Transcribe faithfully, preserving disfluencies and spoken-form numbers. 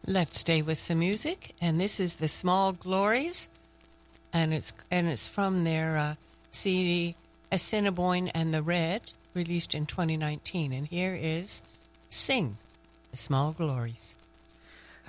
Let's stay with some music, and this is the Small Glories, and it's and it's from their uh, C D Assiniboine and the Red, released in twenty nineteen. And here is Sing, the Small Glories.